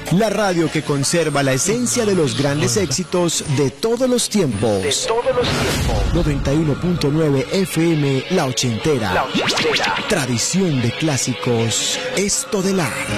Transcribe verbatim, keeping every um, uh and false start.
La radio que conserva la esencia de los grandes éxitos de todos los tiempos. De todos los tiempos. noventa y uno punto nueve F M, La Ochentera. La Ochentera. Tradición de clásicos, esto de la...